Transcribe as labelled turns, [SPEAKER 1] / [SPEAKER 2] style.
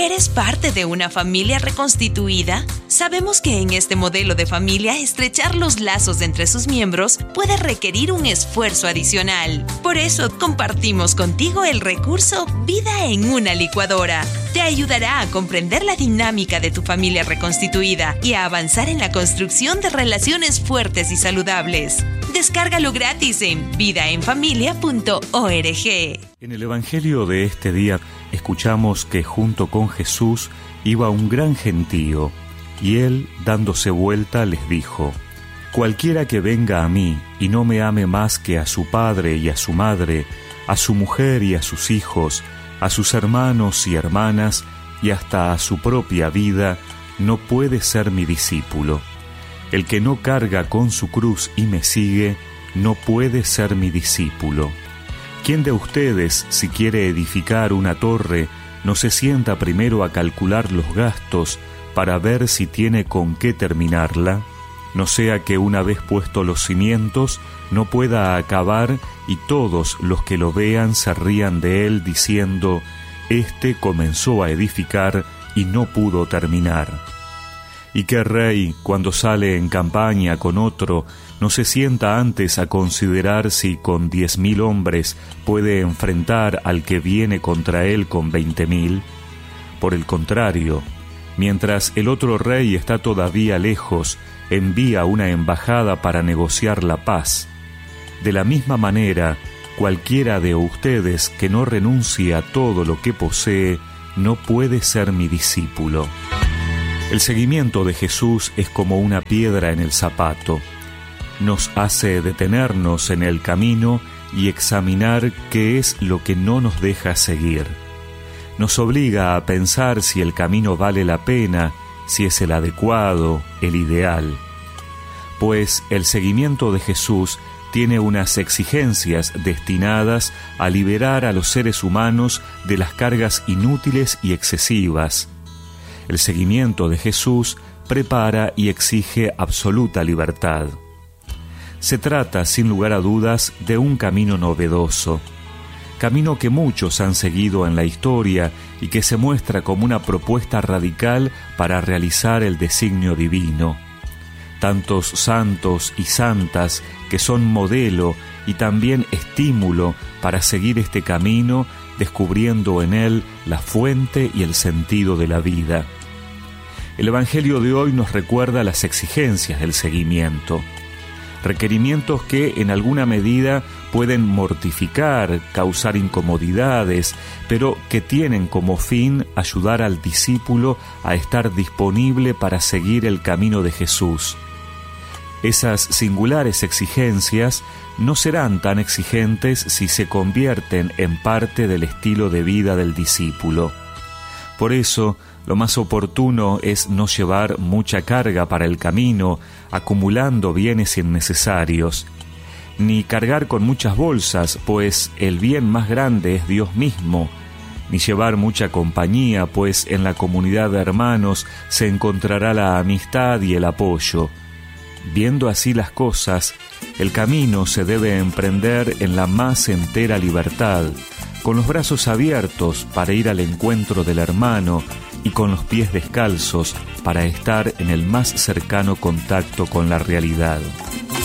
[SPEAKER 1] ¿Eres parte de una familia reconstituida? Sabemos que en este modelo de familia estrechar los lazos entre sus miembros puede requerir un esfuerzo adicional. Por eso compartimos contigo el recurso Vida en una licuadora. Te ayudará a comprender la dinámica de tu familia reconstituida y a avanzar en la construcción de relaciones fuertes y saludables. Descárgalo gratis en vidaenfamilia.org.
[SPEAKER 2] En el Evangelio de este día escuchamos que junto con Jesús iba un gran gentío, y él, dándose vuelta, les dijo: «Cualquiera que venga a mí y no me ame más que a su padre y a su madre, a su mujer y a sus hijos, a sus hermanos y hermanas, y hasta a su propia vida, no puede ser mi discípulo. El que no carga con su cruz y me sigue, no puede ser mi discípulo. ¿Quién de ustedes, si quiere edificar una torre, no se sienta primero a calcular los gastos para ver si tiene con qué terminarla? No sea que una vez puestos los cimientos no pueda acabar y todos los que lo vean se rían de él diciendo: «Este comenzó a edificar y no pudo terminar». ¿Y qué rey, cuando sale en campaña con otro, no se sienta antes a considerar si con 10.000 hombres puede enfrentar al que viene contra él con 20.000? Por el contrario, mientras el otro rey está todavía lejos, envía una embajada para negociar la paz. De la misma manera, cualquiera de ustedes que no renuncie a todo lo que posee, no puede ser mi discípulo». El seguimiento de Jesús es como una piedra en el zapato. Nos hace detenernos en el camino y examinar qué es lo que no nos deja seguir. Nos obliga a pensar si el camino vale la pena, si es el adecuado, el ideal. Pues el seguimiento de Jesús tiene unas exigencias destinadas a liberar a los seres humanos de las cargas inútiles y excesivas. El seguimiento de Jesús prepara y exige absoluta libertad. Se trata, sin lugar a dudas, de un camino novedoso, camino que muchos han seguido en la historia y que se muestra como una propuesta radical para realizar el designio divino. Tantos santos y santas que son modelo y también estímulo para seguir este camino, descubriendo en él la fuente y el sentido de la vida. El Evangelio de hoy nos recuerda las exigencias del seguimiento, requerimientos que en alguna medida pueden mortificar, causar incomodidades, pero que tienen como fin ayudar al discípulo a estar disponible para seguir el camino de Jesús. Esas singulares exigencias no serán tan exigentes si se convierten en parte del estilo de vida del discípulo. Por eso, lo más oportuno es no llevar mucha carga para el camino, acumulando bienes innecesarios, ni cargar con muchas bolsas, pues el bien más grande es Dios mismo, ni llevar mucha compañía, pues en la comunidad de hermanos se encontrará la amistad y el apoyo. Viendo así las cosas, el camino se debe emprender en la más entera libertad, con los brazos abiertos para ir al encuentro del hermano y con los pies descalzos para estar en el más cercano contacto con la realidad.